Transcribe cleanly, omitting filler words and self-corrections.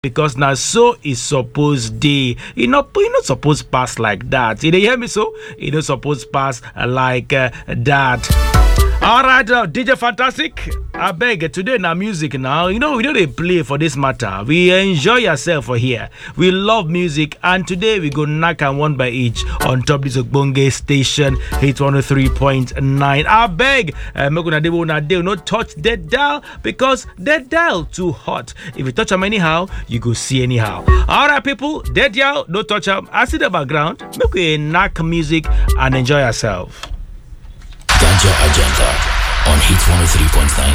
because now so is supposed day. You not supposed pass like that. You hear me? So you not supposed pass like that. All right, DJ Fantastic. I beg today now music now. We don't play for this matter. We enjoy yourself for here. We love music, and today we go knock and one by each on top this Ogbonge station, Hit 103.9. I beg, not touch that dial because that dial too hot. If you touch them anyhow, you go see anyhow. All right, people, that dial, don't touch them. I see the background. Make we knock music and enjoy yourself. Ganja Agenda on Hit 103.9.